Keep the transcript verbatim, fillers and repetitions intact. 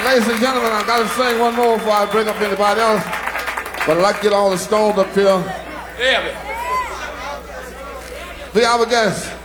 Ladies and gentlemen, I gotta sing one more before I bring up anybody else. But I'd like to get all the stones up here. Yeah. Be our guest.